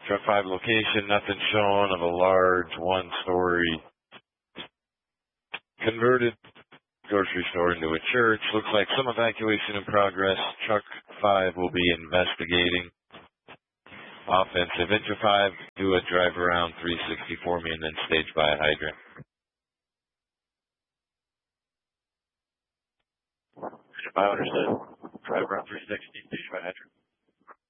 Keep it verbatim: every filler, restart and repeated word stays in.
Truck five location, nothing shown of a large one-story converted grocery store into a church. Looks like some evacuation in progress. Truck five will be investigating. Offensive, Intra five, do a drive around three sixty for me and then stage by a hydrant. Intra five, understood. Drive around three sixty, stage by hydrant.